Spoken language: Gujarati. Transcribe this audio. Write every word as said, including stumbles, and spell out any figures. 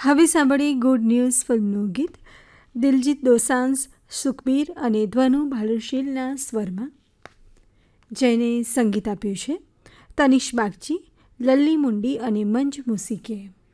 હવે સાંભળી ગુડ ન્યૂઝ ફિલ્મનું ગીત દિલજીત દોસાંઝ, સુખબીર અને ધ્વનુ ભાલુશીલના સ્વરમાં, જેને સંગીત આપ્યું છે તનિષ બાગચી, લલ્લી મુંડી અને મંજ મુસીકે.